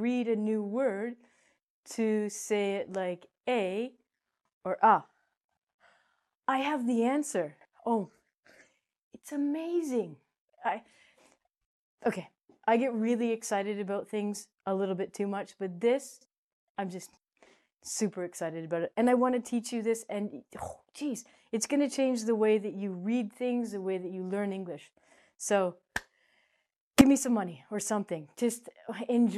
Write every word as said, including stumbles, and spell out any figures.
read a new word to say it like a or ah. I have the answer. Oh, it's amazing. I okay, I get really excited about things a little bit too much, but this, I'm just super excited about it. And I want to teach you this, and oh, geez, it's going to change the way that you read things, the way that you learn English. So give me some money or something. Just enjoy.